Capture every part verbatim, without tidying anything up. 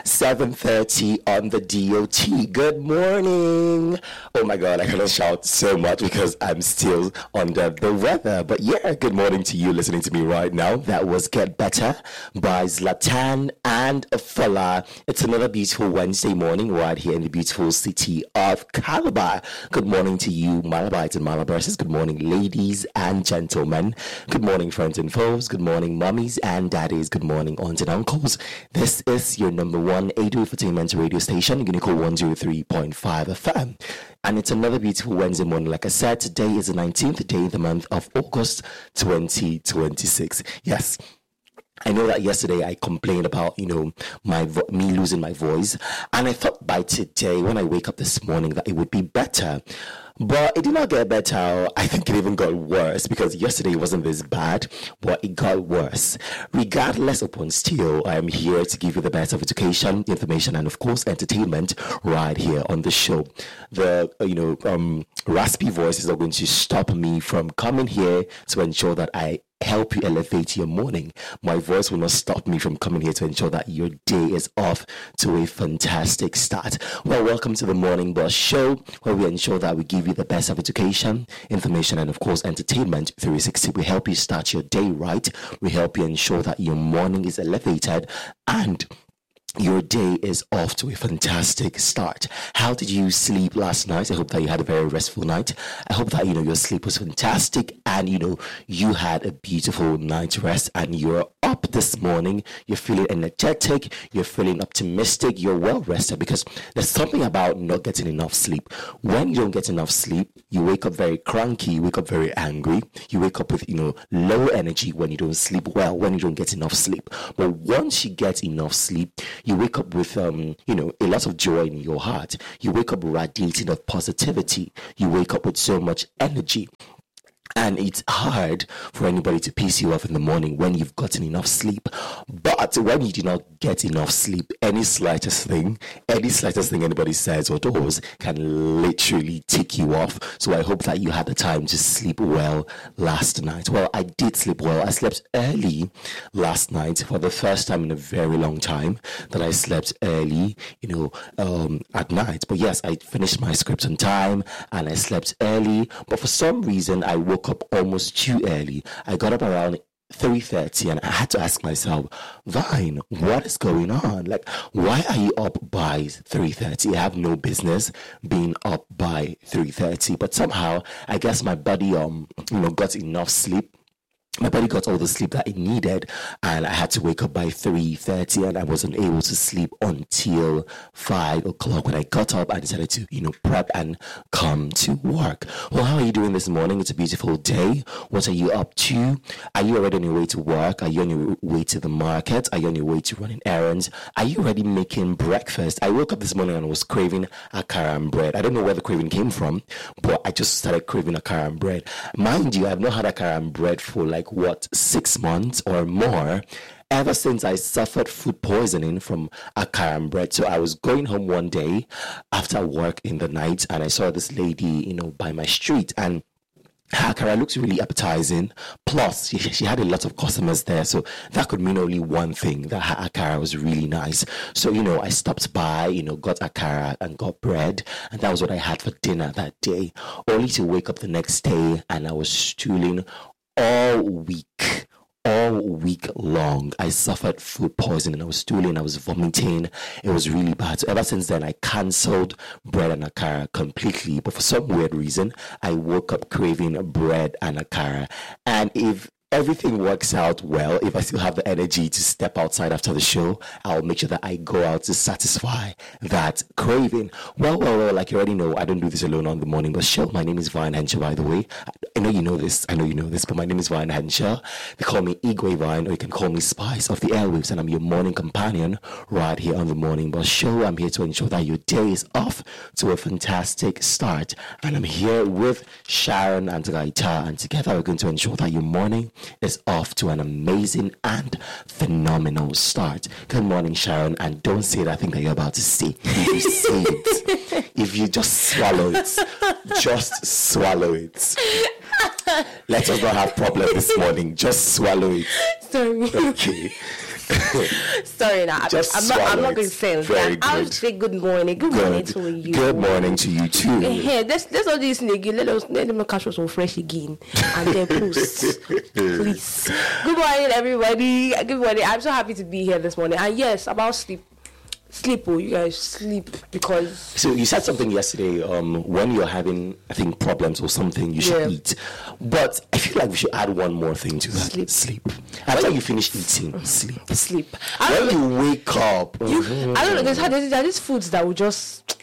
seven thirty on the D O T. Good morning. Oh my God, I cannot shout so much because I'm still under the weather. But yeah, good morning to you listening to me right now. That was Get Better by Zlatan and Fola. It's another beautiful Wednesday morning right here in the beautiful city of Calabar. Good morning to you, Malabites and Malabarses. Good morning, ladies and gentlemen. Good morning, friends and foes. Good morning, mummies and daddies. Good morning, aunts and uncles. This is your number one Ado Entertainment radio station, Unico one oh three point five F M. And it's another beautiful Wednesday morning. Like I said, today is the nineteenth day of the month of August twenty twenty-six. Yes. I know that yesterday I complained about, you know, my vo- me losing my voice. And I thought by today, when I wake up this morning, that it would be better. But it did not get better. I think it even got worse because yesterday wasn't this bad, but it got worse. Regardless upon still, I am here to give you the best of education, information, and of course, entertainment right here on the show. The, uh, you know, um, raspy voices are going to stop me from coming here to ensure that I help you elevate your morning. My voice will not stop me from coming here to ensure that your day is off to a fantastic start. Well, welcome to the Morning Boss Show, where we ensure that we give you the best of education, information, and of course, entertainment. three sixty, we help you start your day right. We help you ensure that your morning is elevated and your day is off to a fantastic start. How did you sleep last night? I hope that you had a very restful night. I hope that, you know, your sleep was fantastic and, you know, you had a beautiful night's rest and you're up this morning. You're feeling energetic. You're feeling optimistic. You're well rested because there's something about not getting enough sleep. When you don't get enough sleep, you wake up very cranky. You wake up very angry. You wake up with, you know, low energy when you don't sleep well, when you don't get enough sleep. But once you get enough sleep, you wake up with, um, you know, a lot of joy in your heart. You wake up radiating of positivity. You wake up with so much energy. And it's hard for anybody to piss you off in the morning when you've gotten enough sleep. But when you do not get enough sleep, any slightest thing, any slightest thing anybody says or does can literally tick you off. So I hope that you had the time to sleep well last night. Well, I did sleep well. I slept early last night for the first time in a very long time that I slept early, you know, um, at night. But yes, I finished my script on time and I slept early. But for some reason, I woke up almost too early. I got up around three thirty and I had to ask myself, Vine, what is going on? Like, why are you up by three thirty? I have no business being up by three thirty, but somehow I guess my body um you know got enough sleep. My body got all the sleep that it needed, and I had to wake up by three thirty, and I wasn't able to sleep until five o'clock. When I got up, I decided to, you know, prep and come to work. Well, how are you doing this morning? It's a beautiful day. What are you up to? Are you already on your way to work? Are you on your way to the market? Are you on your way to running errands? Are you already making breakfast? I woke up this morning and was craving akara and bread. I don't know where the craving came from, but I just started craving akara and bread. Mind you, I've not had akara and bread for like Like what, six months or more, ever since I suffered food poisoning from akara and bread. So I was going home one day after work in the night and I saw this lady, you know, by my street, and her akara looks really appetizing. Plus, she, she had a lot of customers there. So that could mean only one thing, that her akara was really nice. So, you know, I stopped by, you know, got akara and got bread. And that was what I had for dinner that day. Only to wake up the next day and I was stooling all week, all week long. I suffered food poisoning. I was stooling, I was vomiting. It was really bad. So ever since then, I cancelled bread and akara completely. But for some weird reason, I woke up craving bread and akara. And if everything works out well, if I still have the energy to step outside after the show, I'll make sure that I go out to satisfy that craving. Well, well, well, like you already know, I don't do this alone on the Morning Boss Show. My name is Vine Henshaw, by the way. I know you know this. I know you know this, but my name is Vine Henshaw. They call me Igwe Vine, or you can call me Spice of the Airwaves, and I'm your morning companion right here on the Morning Boss Show. I'm here to ensure that your day is off to a fantastic start. And I'm here with Sharon and Gaita, and together we're going to ensure that your morning is off to an amazing and phenomenal start. Good morning, Sharon, and don't say that thing that you're about to say. If you say it, if you just swallow it, just swallow it. Let us not have problem this morning. Just swallow it. Sorry. Okay. Sorry, now Just I'm not. I'm swallow not it. going to say anything. Very I'll good. say good morning. Good, morning to you. Good morning to you too. Hey, let's let's all do this again. Let us let them not catch us on fresh again, and then post, please. Good morning, everybody. Good morning. I'm so happy to be here this morning. And yes, about sleep. Sleep, oh, you guys sleep because. So you said something yesterday. Um, when you're having, I think, problems or something, you should Yeah. eat. But I feel like we should add one more thing to that. Sleep. Sleep. After you finish eating, sleep. Sleep. I don't When know. you wake up, You, I don't know. There's, there's, there are these foods that will just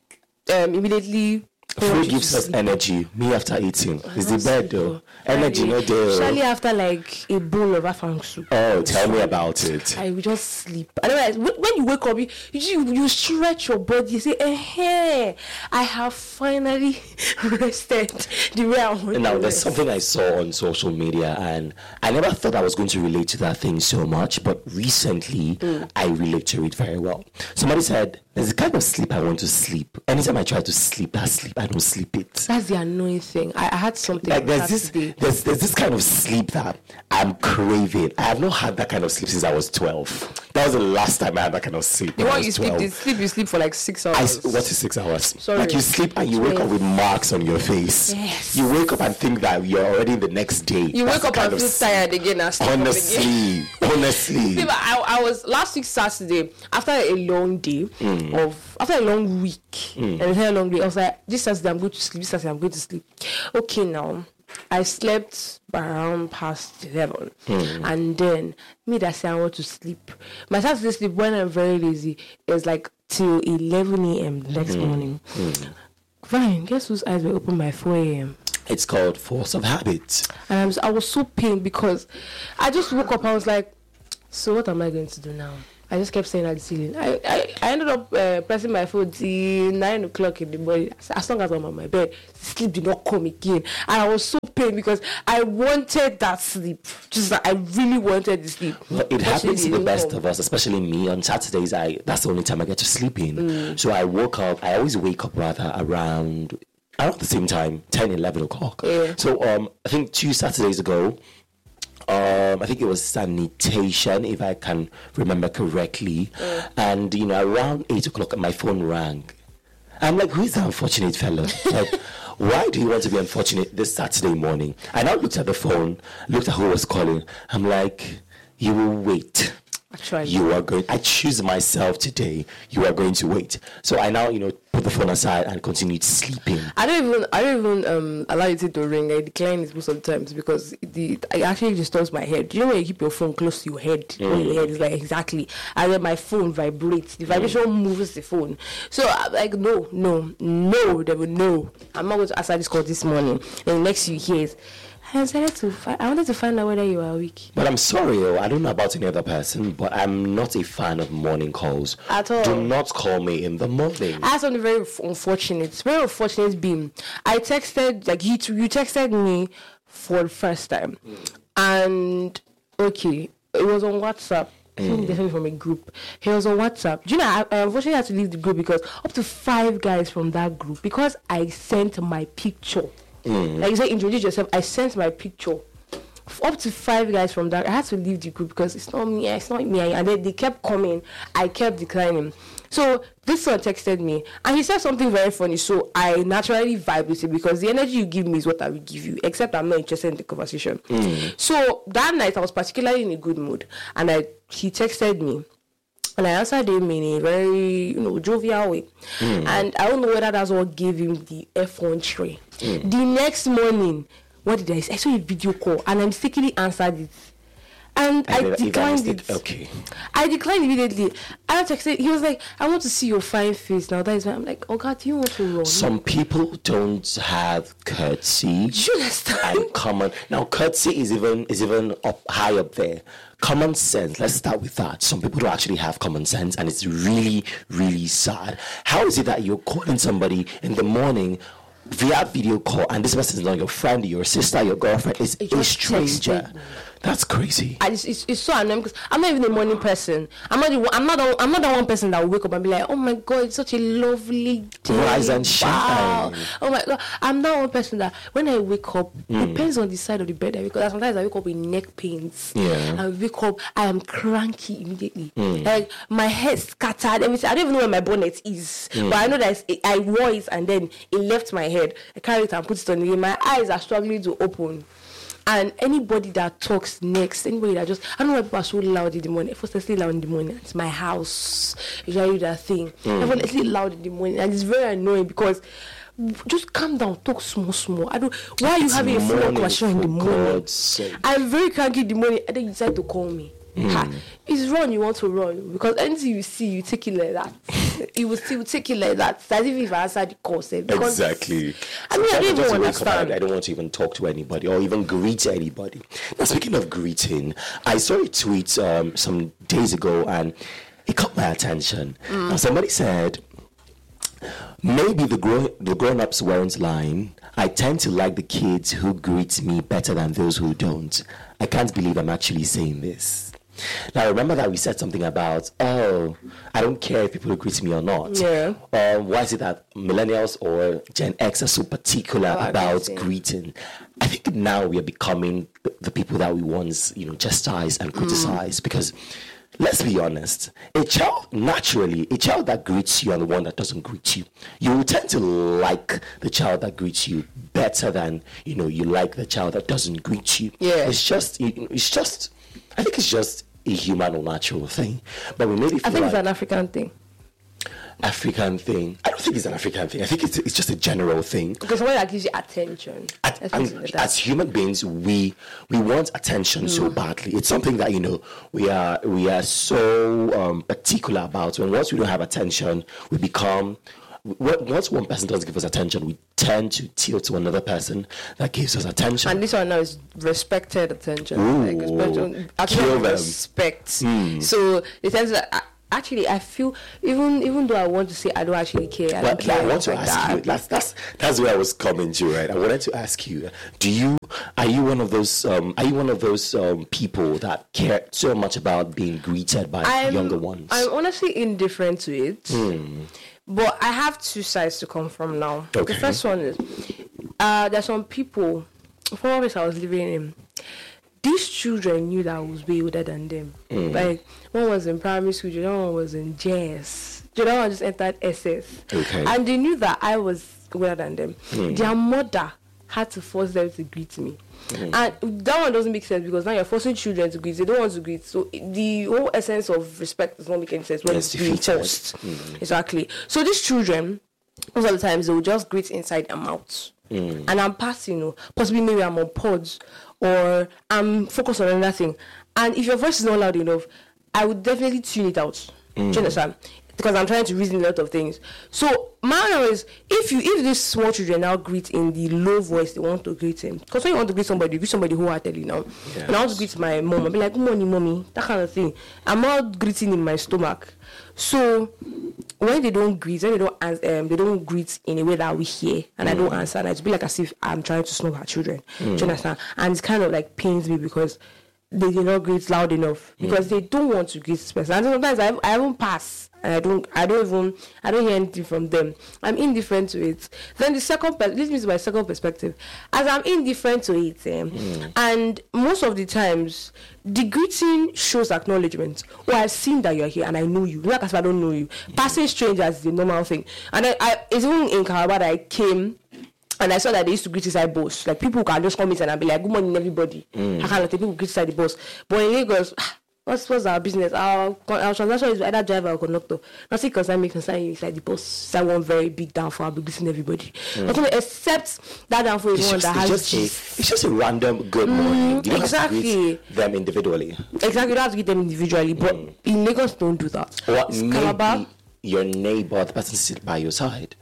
um immediately. food gives us energy. Me after eating is the bed though. Energy, no day. Especially after like a bowl of afang soup. Oh, tell me about it. I will just sleep. Otherwise, when when you wake up, you you, you stretch your body. You say, eh, hey, I have finally rested the way I want Now, to there's rest. something I saw on social media, and I never thought I was going to relate to that thing so much, but recently Mm. I relate to it very well. Somebody said, there's a kind of sleep I want to sleep. Anytime I try to sleep that sleep, I don't sleep it. That's the annoying thing. I, I had something Like like there's that this, today. there's, there's this kind of sleep that I'm craving. I have not had that kind of sleep since I was twelve. That was the last time I had that kind of sleep. The when I one was you sleep, twelve. you sleep, you sleep for like six I, hours. s- what is six hours? Sorry. Like you sleep and you wake up twelve. with marks on your face. Yes. You wake up and think that you're already in the next day. You That's wake the up kind and of feel s- tired again and sleep up again. Honestly, honestly. See, but I, I was last week Saturday after a long day Mm. of after a long week and a very long day. I was like, this Saturday I'm going to sleep. This Saturday I'm going to sleep. Okay, now I slept around past eleven, Mm. and then me that say I want to sleep. My Saturday sleep when I'm very lazy is like till eleven a.m. the next Mm. morning. Fine, guess whose eyes were open by four a.m. It's called force of habit. And I was, I was so pained because I just woke up and I was like, so what am I going to do now? I just kept saying at the ceiling. I, I, I ended up uh, pressing my phone till nine o'clock in the morning. As, as long as I'm on my bed, sleep did not come again. And I was so pained because I wanted that sleep. Just like I really wanted the sleep. Well, it But happens to it the didn't best come. of us, especially me. On Saturdays, I that's the only time I get to sleep in. Mm. So I woke up. I always wake up rather around around the same time, ten, eleven o'clock. Yeah. So um, I think two Saturdays ago, um, I think it was sanitation, if I can remember correctly. Mm. And you know, around eight o'clock, my phone rang. I'm like, who is that unfortunate fellow? Like, why do you want to be unfortunate this Saturday morning? I now looked at the phone, looked at who was calling. I'm like, you will wait. Actually. You are going, I choose myself today. You are going to wait. So I now, you know, put the phone aside and continued sleeping. I don't even I don't even um allow it to ring. I decline it most of the times because the it actually disturbs my head. You know when you keep your phone close to your head, mm. your head is like exactly, and then my phone vibrates. The vibration mm. moves the phone. So I'm like, no, no, no, devil, no. I'm not going to answer this call this morning. And the next few years, I decided to. Fi- I wanted to find out whether you are awake. But I'm sorry, oh, I don't know about any other person, but I'm not a fan of morning calls. At all. Do not call me in the morning. I had something very f- unfortunate. Very unfortunate being. I texted, like, you, t- you texted me for the first time. Mm. And, okay, it was on WhatsApp. I think they sent me from a group. He was on WhatsApp. Do you know, I, I unfortunately had to leave the group because up to five guys from that group, because I sent my picture. Mm. Like you said, introduce yourself. I sent my picture. Up to five guys from that. I had to leave the group because it's not me. It's not me. And then they kept coming. I kept declining. So this one texted me and he said something very funny. So I naturally vibe with it because the energy you give me is what I will give you. Except I'm not interested in the conversation. Mm. So that night I was particularly in a good mood, and I he texted me. And I answered him in a very, you know, jovial way. Mm. And I don't know whether that's what gave him the F one tray. Mm. The next morning, what did I say? I saw a video call and I mistakenly answered it. And I, I declined it. Okay. I declined immediately. I texted, he was like, I want to see your fine face now. That is why I'm like, oh God, do you want to run? Some people don't have courtesy. Do you understand? And common. Now, courtesy is even is even up high up there. Common sense, let's start with that. Some people don't actually have common sense, and it's really, really sad. How is it that you're calling somebody in the morning via video call, and this person is not your friend, your sister, your girlfriend, is a stranger? That's crazy. I just, it's, it's so annoying because I'm not even a morning person. I'm not. The, one- I'm not. The, I'm not the one person that will wake up and be like, "Oh my god, it's such a lovely day. Rise and Wow. shine." Oh my god, I'm not one person that when I wake up, it depends on the side of the bed I wake up. Sometimes I wake up with neck pains. Yeah. I wake up, I am cranky immediately. Like my head scattered. Everything. I don't even know where my bonnet is, but I know that it's, I wore it and then it left my head. I carry it and put it on again. My eyes are struggling to open. And anybody that talks next, anybody that just, I don't know why people are so loud in the morning. Effortlessly loud in the morning. It's my house. Usually that thing. Mm. Effortlessly loud in the morning. And it's very annoying because just calm down, talk small, small. I don't, why are you It's having a full morning, conversation in the for morning? God's sake. I'm very cranky in the morning and then you decide to call me. Mm. Ha, it's run, you want to run. Because anything you see, you take it like that. You will still take it like that. As if I answered the call. Say, because Exactly. I mean, I don't Sometimes just even wake up and understand. I don't want to even talk to anybody or even greet anybody. Now, speaking of greeting, I saw a tweet um, some days ago and it caught my attention. Mm. Now, somebody said, maybe the grown the grown-ups weren't lying. I tend to like the kids who greet me better than those who don't. I can't believe I'm actually saying this. Now, remember that we said something about, oh, I don't care if people greet me or not. Yeah. Um, why is it that millennials or Gen X are so particular About about greeting. greeting? I think now we are becoming the, the people that we once, you know, chastise and criticize because, let's be honest, a child, naturally, a child that greets you and the one that doesn't greet you, you will tend to like the child that greets you better than, you know, you like the child that doesn't greet you. Yeah. It's just, it's just, I think it's just a human or natural thing. But we maybe feel I think like it's an African thing. African thing. I don't think it's an African thing. I think it's, it's just a general thing. Because somebody that gives you attention. At- Let's and put it like that. as human beings, we we want attention so Mm. badly. It's something that you know we are we are so um, particular about. When once we don't have attention, we become. w- Once one person doesn't give us attention, we tend to tilt to another person that gives us attention. And this one now is respected attention. Ooh, like respect, actually kill them. respect. Mm. So it says that I, actually I feel even even though I want to say I don't actually care. I Well, don't care. I want to like ask that. you. That's that's that's where I was coming to, right? I wanted to ask you: Do you are you one of those um, are you one of those um, people that care so much about being greeted by I'm, younger ones? I'm honestly indifferent to it. Hmm. But I have two sides to come from now. Okay. The first one is uh, there's some people, from office I was living in, these children knew that I was way older than them. Mm. Like, one was in primary school, the other one was in J S. The other one just entered S S. Okay. And they knew that I was older than them. Mm. Their mother had to force them to greet me. Mm. And that one doesn't make sense because now you're forcing children to greet. They don't want to greet. So the whole essence of respect does not make any sense when Yes, it's being defeated. forced. Mm. Exactly. So these children, most of the times, they will just greet inside their mouths. Mm. And I'm passing, you know, possibly maybe I'm on pods or I'm focused on another thing. And if your voice is not loud enough, I would definitely tune it out. Do you understand? Because I'm trying to reason a lot of things. So my know is if you if these small children now greet in the low voice they want to greet him. Because when you want to greet somebody, you greet somebody wholeheartedly now. Yes. And I want to greet my mom, I'll be like, good morning, mommy, that kind of thing. I'm not greeting in my stomach. So when they don't greet, when they don't ans- um, they don't greet in a way that we hear, and I don't answer, and it's be like as if I'm trying to snub our children. Do you understand? And it's kind of like pains me because they did not greet loud enough because they don't want to greet this person. And sometimes I, I won't pass and I don't I don't even I don't hear anything from them. I'm indifferent to it. Then the second per- leads me to my second perspective. As I'm indifferent to it, um, Mm. and most of the times the greeting shows acknowledgement. Oh, I've seen that you're here and I know you. Not as if I don't know you. Passing strangers is the normal thing. And I, I it's even in Calabar that I came and I saw that they used to greet inside bus. Like people can just come in and I'll be like, good morning, everybody. Mm. I can't let people greet inside the bus. But in Lagos, what's, what's our business? Our, our transaction is either driver or conductor. Nothing concern me, concern you inside the bus. Inside one very big downfall, I'll be greeting everybody. Mm. Except that downfall is It's one just, that it's, has just a, gist. it's just a random good morning. You don't have to exactly. greet them individually. Exactly, you don't have to greet them individually. But in Lagos, don't do that. Or It's maybe Calabar. your neighbor, the person sitting by your side.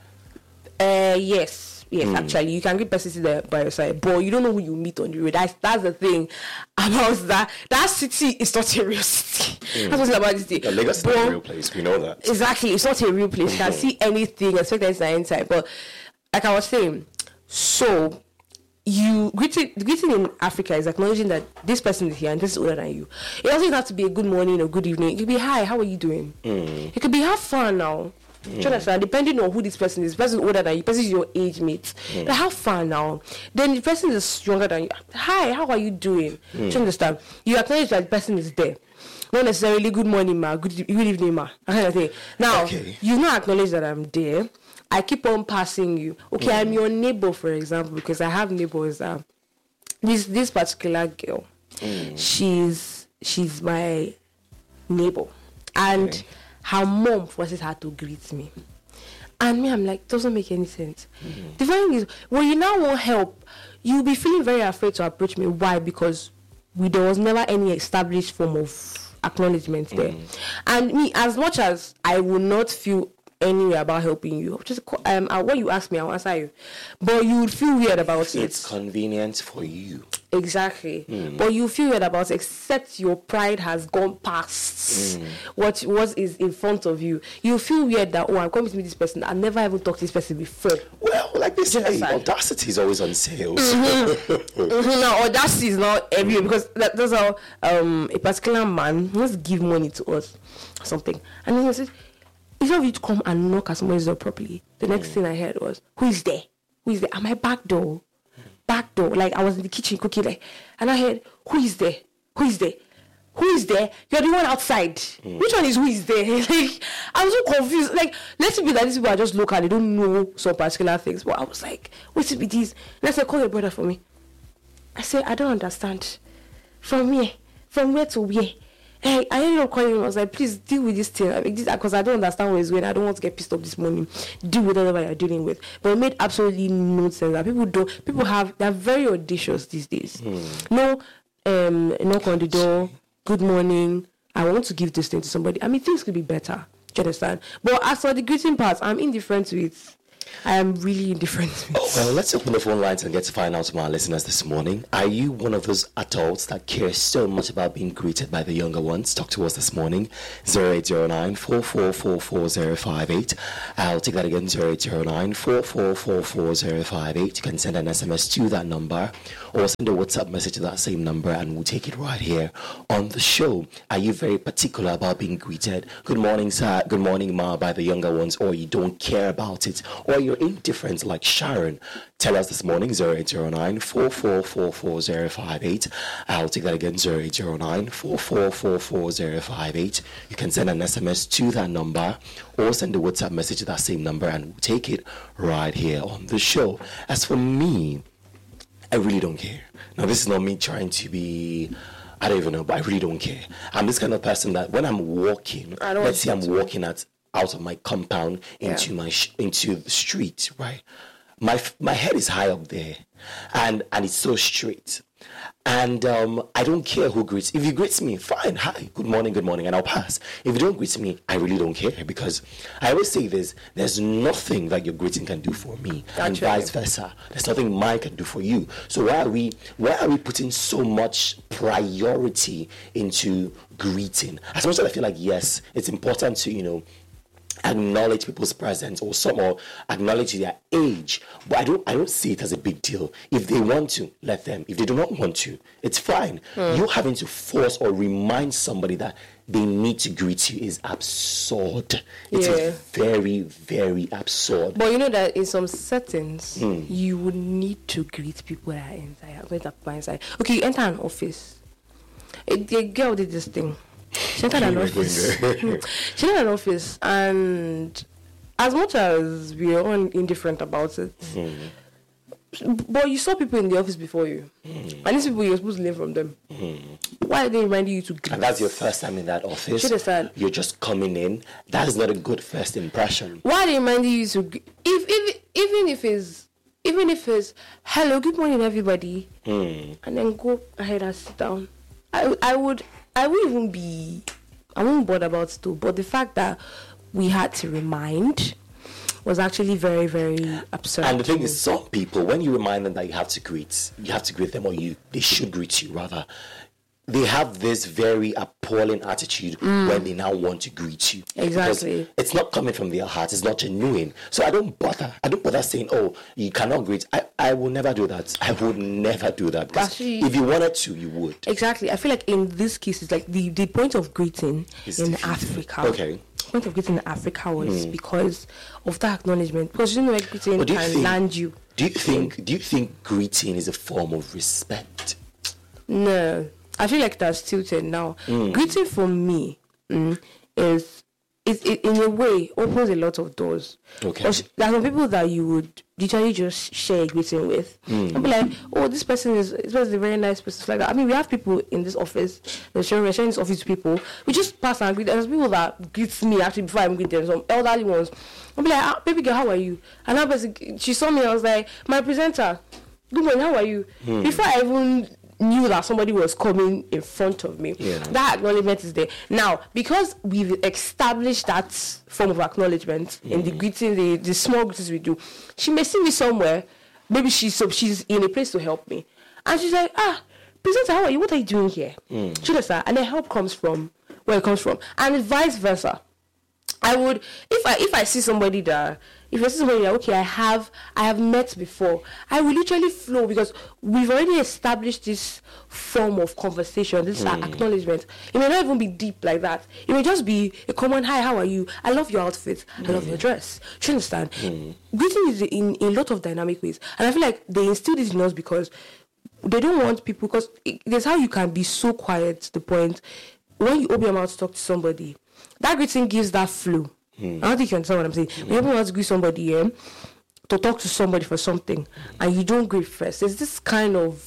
Uh, yes. Yes, actually, you can greet person sitting there by your side, but you don't know who you meet on the road. That's that's the thing about that. That city is not a real city. That's what's about this city. Yeah, Lagos is But- not a real place. We know that. Exactly, it's not a real place. You can see anything, expect anything inside. But like I was saying, so you greeting greeting in Africa is acknowledging that this person is here and this is older than you. It doesn't have to be a good morning or good evening. It could be hi, how are you doing? Mm. It could be have fun now. Mm. Do you understand? Depending on who this person is, the person is older than you, the person is your age mate. Mm. Like, have fun now. Then the person is younger than you. Hi, how are you doing? Mm. Do you understand? You acknowledge that the person is there. Not necessarily good morning, ma, good, good evening, ma. That kind of thing. Now, okay. You not acknowledge that I'm there. I keep on passing you. Okay, mm. I'm your neighbor, for example, because I have neighbors. Uh, this this particular girl, mm. she's she's my neighbor, and okay. her mom forces her to greet me, and me, I'm like, doesn't make any sense. Mm. The funny thing is, when you now want help, you'll be feeling very afraid to approach me. Why? Because we, there was never any established form of acknowledgement there, mm. and me, as much as I will not feel anyway about helping you, just um uh, when you ask me, I'll answer you, but you would feel weird about it's it. It's convenient for you, exactly. Mm. But you feel weird about it, except your pride has gone past mm. what what is in front of you. You feel weird that, oh, I'm coming to meet this person. I never even talked to this person before. Well, like they say, audacity is always on sale. Mm-hmm. mm-hmm. No, audacity is not everywhere, because that, that's how um a particular man wants to give money to us or something, and then he said, instead of you to come and knock at somebody's door properly, the next mm. thing I heard was, who is there? Who is there? At my back door. Back door. Like, I was in the kitchen cooking, like, and I heard, who is there? Who is there? Who is there? You're the one outside. Mm. Which one is who is there? Like, I was so confused. Like, let's be that these people are just local. They don't know some particular things. But I was like, what's it be this? And I said, call your brother for me. I said, I don't understand. From where? From where to where? Hey, I ended up calling him. I was like, please deal with this thing. Because I don't understand what he's going. I don't want to get pissed off this morning. Deal with whatever you're dealing with. But it made absolutely no sense. That people don't, people have, they're very audacious these days. Mm. No, um, knock on the door, good morning, I want to give this thing to somebody. I mean, things could be better. Do you understand? But as for the greeting part, I'm indifferent to it. I am really indifferent to it. Oh, well, let's open the phone lines and get to find out from our listeners this morning. Are you one of those adults that care so much about being greeted by the younger ones? Talk to us this morning. zero eight zero nine, four four four, four zero five eight. I'll take that again, zero eight zero nine, four four four, four zero five eight. You can send an S M S to that number or send a WhatsApp message to that same number and we'll take it right here on the show. Are you very particular about being greeted? Good morning, sir. Good morning, ma, by the younger ones, or you don't care about it, or you're indifferent like Sharon? Tell us this morning, zero eight zero nine, four four four, four zero five eight. I'll take that again, zero eight zero nine, four four four, four zero five eight. You can send an S M S to that number or send a WhatsApp message to that same number and we'll take it right here on the show. As for me, I really don't care. Now, this is not me trying to be, I don't even know, but I really don't care. I'm this kind of person that when I'm walking, let's say I'm walking at out of my compound into yeah. my sh- into the street, right? My my head is high up there, and and it's so straight, and um, I don't care who greets. If you greet me, fine, hi, good morning, good morning, and I'll pass. If you don't greet me, I really don't care, because I always say this: there's nothing that your greeting can do for me, That's and vice versa. There's nothing mine can do for you. So why are we why are we putting so much priority into greeting? As much as I feel like, yes, it's important to, you know, acknowledge people's presence or some or acknowledge their age, but I don't I don't see it as a big deal. If they want to, let them. If they do not want to, it's fine. Mm. You having to force or remind somebody that they need to greet you is absurd. It yeah. is very, very absurd. But you know that in some settings, mm. you would need to greet people that are inside. When that people inside. Okay, you enter an office. A, a girl did this thing. She entered an office. She entered an office, and as much as we are all indifferent about it, mm. but you saw people in the office before you, mm. and these people you're supposed to learn from them. Mm. Why are they reminding you to greet? And that's your first time in that office. You're just coming in. That is not a good first impression. Why are they reminding you to greet? If, if even if it's even if it's hello, good morning, everybody, mm. and then go ahead and sit down. I I would. I wouldn't even be, I won't bother about it too, but the fact that we had to remind was actually very, very absurd. And the thing is, some people, when you remind them that you have to greet, you have to greet them, or you, they should greet you rather, they have this very appalling attitude mm. when they now want to greet you. Exactly. Because it's not coming from their heart. It's not genuine. So I don't bother. I don't bother saying, oh, you cannot greet. I, I will never do that. I would never do that. Because Actually, if you wanted to, you would. Exactly. I feel like in this case, it's like the, the point of greeting it's in different. Africa. Okay. The point of greeting in Africa was mm. because of that acknowledgement. Because you know, like greeting well, can think, land you. Do you think? Do you think greeting is a form of respect? No. I feel like that's tilted now. Mm. Greeting for me mm, is, is, it, in a way, opens a lot of doors. Okay. There are some people that you would literally just share a greeting with. Mm. And be like, oh, this person is this person is a very nice person. Like that. I mean, we have people in this office, we're sharing, we're sharing this office with people. We just pass and greet. There's people that greet me actually before I greet them, some elderly ones. I'll be like, ah, baby girl, how are you? And that person, she saw me, I was like, my presenter, good morning, how are you? Mm. Before I even knew that somebody was coming in front of me. Yeah. That acknowledgement is there. Now, because we've established that form of acknowledgement mm. in the greeting, the, the small greetings we do, she may see me somewhere, maybe she's so she's in a place to help me. And she's like, ah, presenter, how are you? What are you doing here? Mm. She does that. And the help comes from where it comes from. And vice versa. I would, if I if I see somebody that, if I see somebody that, okay, I have, I have met before, I will literally flow because we've already established this form of conversation, this mm. acknowledgement. It may not even be deep like that. It may just be a common, hi, how are you? I love your outfit. Mm. I love your dress. Do you understand? Mm. Greeting is in, in a lot of dynamic ways. And I feel like they instill this in us because they don't want people, because it, there's how you can be so quiet to the point when you open your mouth to talk to somebody. That greeting gives that flow. Hmm. I don't think you understand what I'm saying. Hmm. When you want to greet somebody, yeah, to talk to somebody for something, and you don't greet first, there's this kind of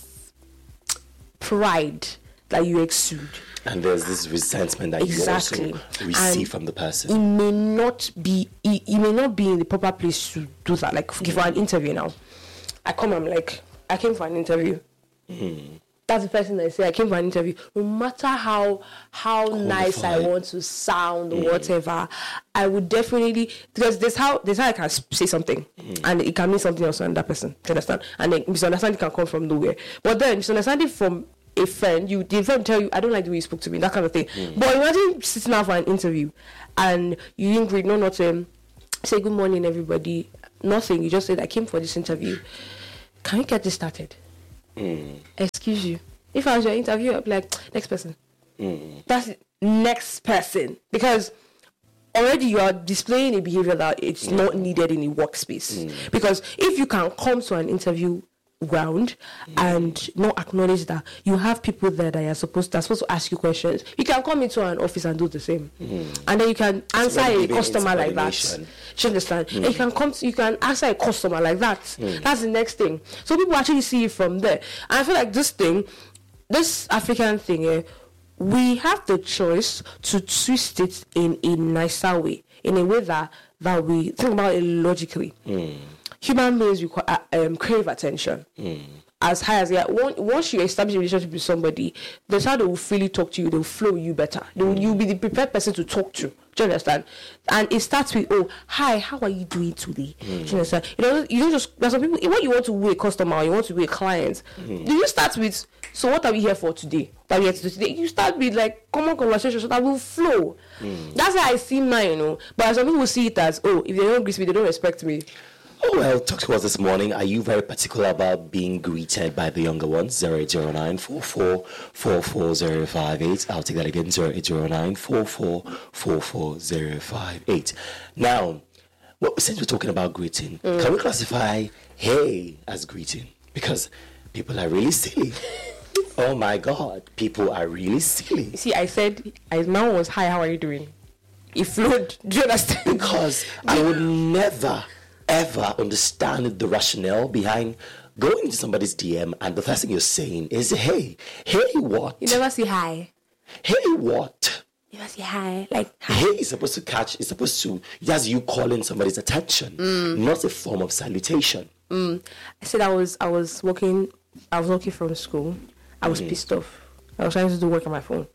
pride that you exude. And there's this resentment that exactly. you also receive and from the person. It may not be, it, it may not be in the proper place to do that. Like, mm. for an interview now, I come, I'm like, I came for an interview. Mm. That's the first thing I say. I came for an interview. No matter how how Qualified. nice I want to sound or mm. whatever, I would definitely, because there's how there's how I can say something mm. and it can mean something else to another person. Do you understand? And then misunderstanding can come from nowhere. But then misunderstanding from a friend, you the friend tell you, I don't like the way you spoke to me, that kind of thing. Mm. But imagine sitting down for an interview and you didn't greet, no, not um, say good morning, everybody. Nothing. You just said, I came for this interview. Can we get this started? Mm. Excuse you. If I was your interviewer, I'd be like, next person. Mm. That's it. Next person. Because already you are displaying a behavior that it's mm. not needed in a workspace. Mm. Because if you can come to an interview ground mm. and not acknowledge that you have people there that are supposed to, are supposed to ask you questions, you can come into an office and do the same. Mm. And then you can answer a customer like that. Do you understand? Mm. And you can come to, you can answer a customer like that. Mm. That's the next thing. So people actually see it from there. And I feel like this thing, this African thing, eh, we have the choice to twist it in a nicer way, in a way that, that we think about it logically. Mm. Human beings require, um, crave attention. Mm. As high as, yeah, once you establish a relationship with somebody, that's how they will freely talk to you. They will flow you better. They will, you'll be the prepared person to talk to. Do you understand? And it starts with, oh, hi, how are you doing today? Mm. Do you understand? You know, you don't just, there's some people, when you want to be a customer, you want to be a client, mm. do you start with, so what are we here for today? That we here to do today? You start with like common conversation so that will flow. Mm. That's how I see mine, you know. But some people see it as, oh, if they don't greet me, they don't respect me. Oh, well, talk to us this morning. Are you very particular about being greeted by the younger ones? zero eight zero nine, four four four four zero five eight. I'll take that again, zero eight zero nine, four four four four zero five eight. Now, well, since we're talking about greeting, mm. can we classify hey as greeting? Because people are really silly. Oh my God, people are really silly. See, I said, I now was, hi, how are you doing? It flowed. Do you understand? Because I would never ever understand the rationale behind going into somebody's D M and the first thing you're saying is, hey, hey, what? You never say hi. Hey, what? You never say hi. Like, hi. Hey is supposed to catch, it's supposed to, that's you calling somebody's attention, mm. not a form of salutation. Mm. I said I was, I was working, I was working from school. I was mm. pissed off. I was trying to do work on my phone.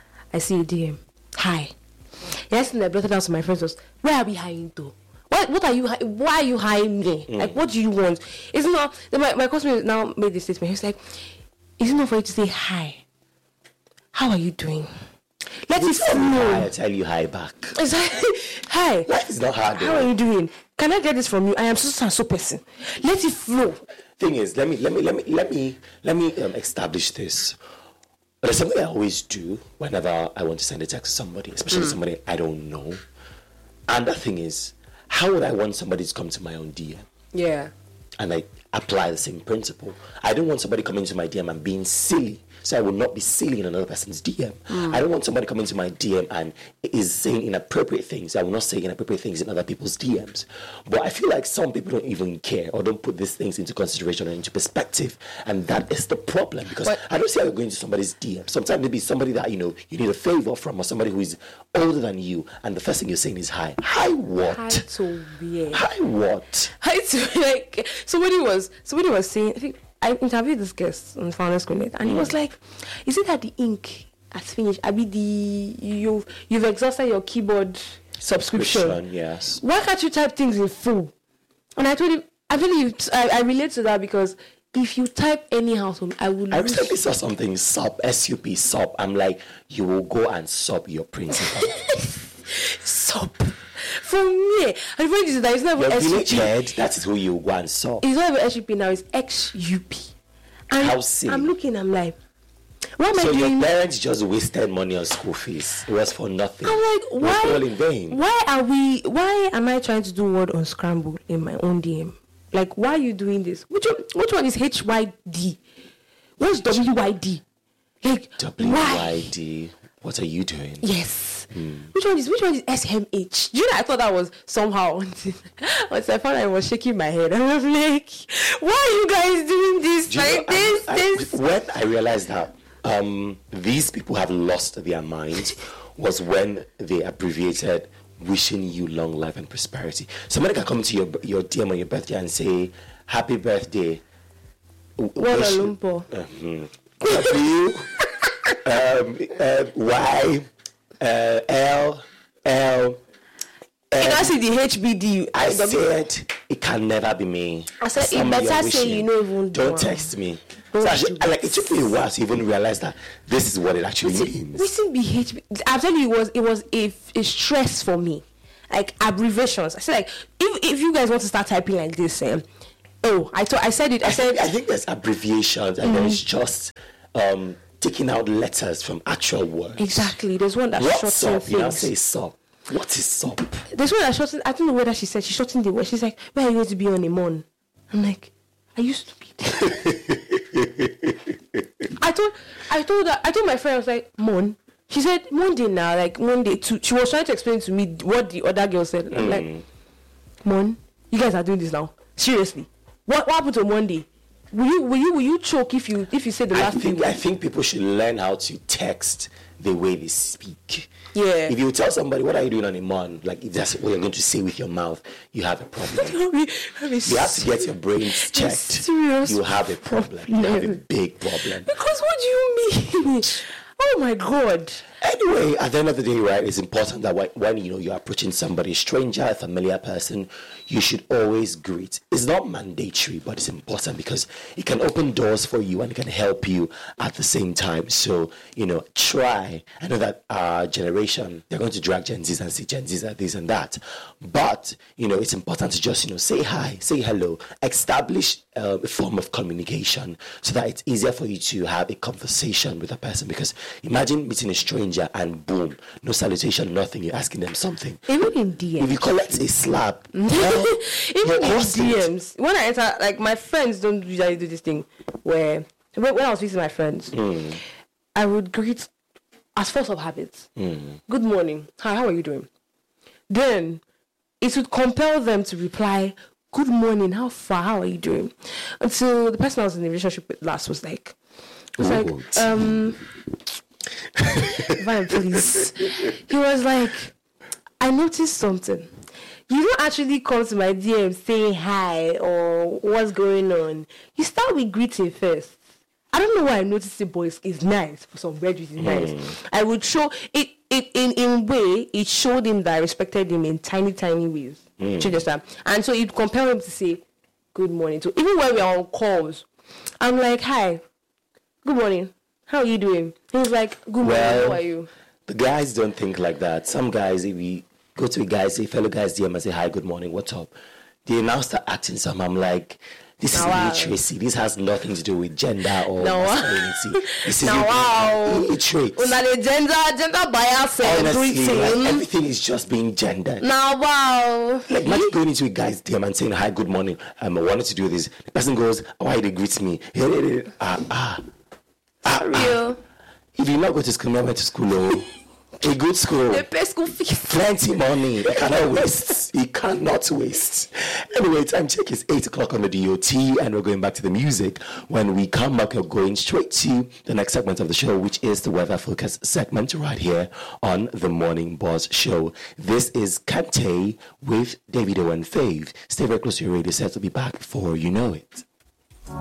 I see a D M. Hi. Yes, and I brought it down to my friends was, where are we hiring to? What what are you? Why are you hiring me? Mm. Like, what do you want? It's not. My my customer now made this statement. He's like, "Is it not for you to say hi?" how are you doing? Let You it tell me flow. hi, I tell you hi back. It's like, hi. Life is not hard. How though. are you doing? Can I get this from you? I am so and so person. Let it flow. Thing is, let me let me let me let me let me um, establish this. There's something I always do whenever I want to send a text to somebody, especially Mm. somebody I don't know. And the thing is, how would I want somebody to come to my own D M? Yeah. And I apply the same principle. I don't want somebody coming to my D M and being silly, so I will not be silly in another person's D M. Mm. I don't want somebody coming to my D M and is saying inappropriate things. I will not say inappropriate things in other people's D Ms. But I feel like some people don't even care or don't put these things into consideration or into perspective, and that is the problem. Because But- I don't see how you're going to somebody's D M. Sometimes maybe somebody that you know you need a favor from, or somebody who is older than you, and the first thing you're saying is hi. Hi what? Hi to weird. Hi what? Hi to like somebody was somebody was saying. I think I interviewed this guest on Founders Connect, and he was like, "Is it that the ink has finished? I mean, the you you've exhausted your keyboard subscription. Subscription, yes. Why can't you type things in full?" And I told him, I really I, I relate to that because if you type anyhow, so I will. I lose. recently saw something sub S U P sub. I'm like, you will go and sub your principal. Sub. For me, and the point is that it's not Your even village S U P. head, that is who you will go and sub. It's not even S U P now. It's X U P. And How silly. I'm looking. I'm like, what am So I doing? your parents just wasted money on school fees. It was for nothing. I'm like, It was why? all in vain. Why are we? Why am I trying to do word on scramble in my own D M? Like, why are you doing this? Which one? Which one is H Y D? What's W Y D? Like, W why? Y D. What are you doing? Yes. Which one is which one is S M H? Do you know? I thought that was somehow until, until I found I was shaking my head. I was like, why are you guys doing this? Do you know, Like this, I- I- this. When I realized that um, these people have lost their minds was when they abbreviated wishing you long life and prosperity. Somebody can come to your your D M on your birthday and say, happy birthday. W- Kuala wish- Lumpur. Mhm. W um, uh, Y uh, L L. You don't see the H B D. I the- said it can never be me. I said, it Somebody better you're say wishing. you know even Don't do. text me. Don't So actually, do like it took me a while to even realize that this is what it actually means. We see B H B. I'm telling you, it was it was a, a stress for me, like abbreviations. I said, like, if if you guys want to start typing like this, um, oh, I thought I said it. I I said, think, I think there's abbreviations and there's just um, taking out letters from actual words. exactly. There's one that What's shortens up? You now things. say sup. What is sup? There's one that shortens. I don't know whether she said she shortened the word. She's like, where are you going to be on a mon? I'm like, are you stupid? I told I told her I told my friend, I was like, mon. She said Monday now, like Monday too. She was trying to explain to me what the other girl said. I'm like, mon, you guys are doing this now. Seriously. What what happened to Monday? Will you will you will you choke if you if you say the I last think thing? I think people should learn how to text the way they speak. Yeah. If you tell somebody what are you doing on a mon, like if that's what you're going to say with your mouth, you have a problem. You have to get your brains checked. serious You have a problem. You have a big problem. Because what do you mean? Oh my god. Anyway, at the end of the day, right, it's important that when, when you know you're approaching somebody, a stranger, a familiar person, you should always greet. It's not mandatory, but it's important because it can open doors for you and it can help you at the same time. So, you know, try. I know that our generation, they're going to drag Gen Zs and say Gen Zs are this and that. But, you know, it's important to just, you know, say hi, say hello, establish uh, a form of communication so that it's easier for you to have a conversation with a person. Because imagine meeting a stranger and boom, no salutation, nothing. You're asking them something. Even in D If Ms. you collect a slap, well, Even you're in lost it. D Ms. When I enter, like my friends don't usually do this thing where when, when I was visiting my friends, I would greet as force of habit. Good morning. Hi, how are you doing? Then it would compel them to reply, good morning, how far, how are you doing? Until the person I was in a relationship with last was like, was like, Oh, um, Vine, please. He was like, I noticed something. You don't actually come to my D M saying hi or what's going on. You start with greeting first. I don't know why I noticed it, but it's, it's nice. For some weird reason, it's nice. I would show it, it in in way, it showed him that I respected him in tiny, tiny ways. Do you understand? And so it compelled him to say, good morning. So even when we are on calls, I'm like, hi, good morning. how are you doing? He's like, good morning, Well, how are you? The guys don't think like that. Some guys, if we go to a guy, say, fellow guys D M and say, hi, good morning, what's up? They now start acting some. I'm like, this is Now, wow. illiteracy. This has nothing to do with gender or Now, wow. masculinity. This is Now, wow. illiterate. Una the gender, gender bias and Honestly, like, everything. everything is just being gendered. Now, wow. Like, imagine going into a guy's D M and saying, hi, good morning, um, I wanted to do this. The person goes, why they greet me? Ah, ah, ah, Real. If you not go to school, never went to school, oh. A good school. They pay school fees. Plenty money. You cannot waste. You cannot waste. Anyway, time check is eight o'clock on the D O T, and we're going back to the music. When we come back, we're going straight to the next segment of the show, which is the weather focus segment right here on the Morning Buzz Show. This is Kante with Davido and Faith. Stay very close to your radio set. We'll be back before you know it.